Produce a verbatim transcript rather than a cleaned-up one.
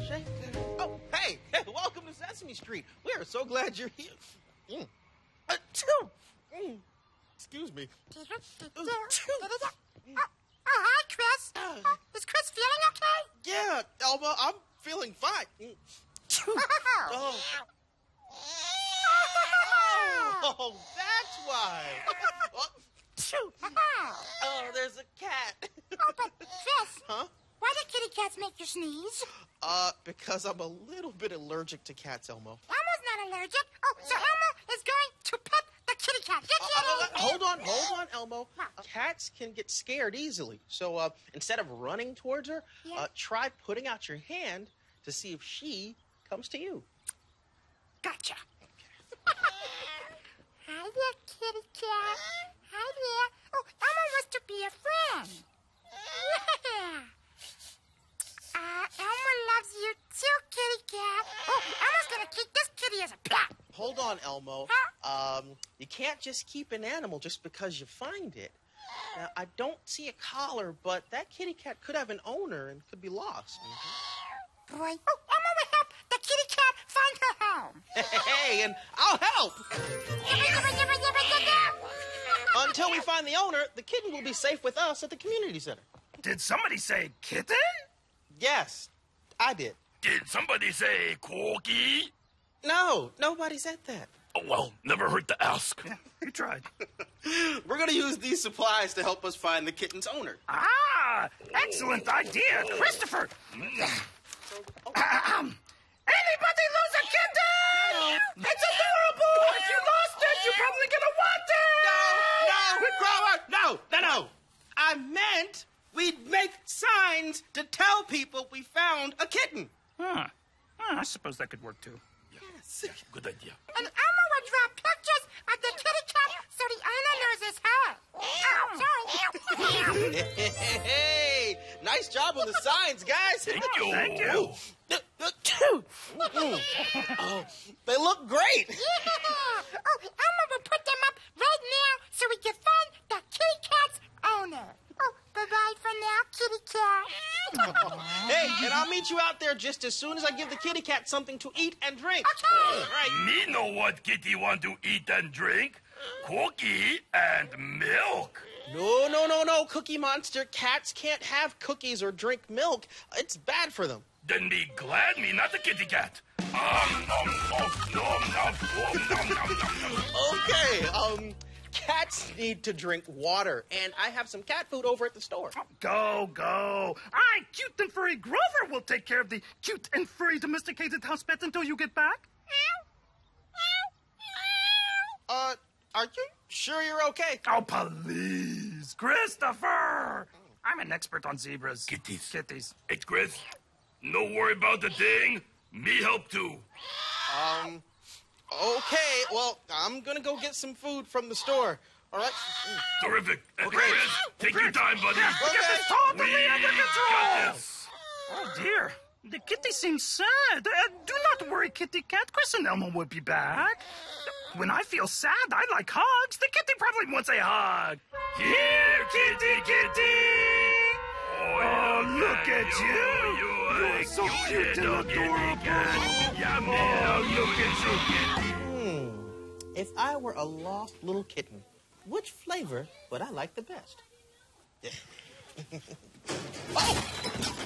shake it. Oh, hey, hey, welcome to Sesame Street. We are so glad you're here. Mm. Uh, mm. Excuse me. Oh, oh, hi, Chris. Oh, is Chris feeling okay? Yeah, Elmo, I'm feeling fine. Mm. Oh. Oh, that's why. Oh, there's a cat. Oh, but Chris. Huh? Why do kitty cats make you sneeze? Uh, because I'm a little bit allergic to cats, Elmo. Elmo's not allergic. Oh, so Elmo is going to pet the kitty cat. Get Uh, uh, uh, hold on, hold on, Elmo. Uh, cats can get scared easily. So uh, instead of running towards her, Yeah. uh, try putting out your hand to see if she comes to you. Gotcha. Hi there, kitty cat. Hi there. Oh, Elmo wants to be a friend. Yeah. Uh, Elmo loves you too, kitty cat. Oh, Elmo's gonna keep this kitty as a pet. Hold on, Elmo. Huh? Um, you can't just keep an animal just because you find it. Now, I don't see a collar, but that kitty cat could have an owner and could be lost. Boy. Oh, Elmo will help the kitty cat find her home. Hey, and I'll help. Until we find the owner, the kitten will be safe with us at the community center. Did somebody say kitten? Yes, I did. Did somebody say corgi? No, nobody said that. Oh, well, never hurt to ask. Yeah, you tried. We're going to use these supplies to help us find the kitten's owner. Ah, excellent idea, Christopher. Ahem. Anybody lose a kitten? No. It's adorable. If you lost it, you're probably going to want it. No, no, Grover, no, no, no. I meant we'd make signs to tell people we found a kitten. Huh. Huh, I suppose that could work, too. Yes. Yeah, good idea. And Elmo will draw pictures of the kitty cat so the owner knows it's her. Oh, sorry. Hey, nice job on the signs, guys. Thank you. Thank you. Oh, they look great. Yeah. Oh, Elmo will put them up right now so we can find the kitty cat's owner. Oh, bye-bye for now, kitty cat. Hey, and I'll meet you out there just as soon as I give the kitty cat something to eat and drink. Okay. Right. Me know what kitty want to eat and drink. Cookie and milk. No, no, no, no, Cookie Monster. Cats can't have cookies or drink milk. It's bad for them. Then be glad me, not the kitty cat. Um, nom, nom, nom, nom, nom, nom, nom, nom. Okay, um, cats need to drink water, and I have some cat food over at the store. Go, go. I, cute and furry Grover, will take care of the cute and furry domesticated house pet until you get back. Uh, are you sure you're okay? Oh, please, Christopher. I'm an expert on zebras. Kitties. Kitties. Hey, Chris, no worry about the thing. Me help too. Um, okay, well, I'm gonna go get some food from the store, all right? Terrific. Okay. Chris, take your time, buddy. Okay. Get this totally We under control. got this. Oh, dear. The kitty seems sad. Uh, do not worry, kitty cat. Chris and Elmo will be back. When I feel sad, I like hugs. The kitty probably wants a hug. Here, kitty, kitty. Oh, look at you. You're so cute and adorable. Oh, look at you, kitty. Hmm. If I were a lost little kitten, which flavor would I like the best? Oh!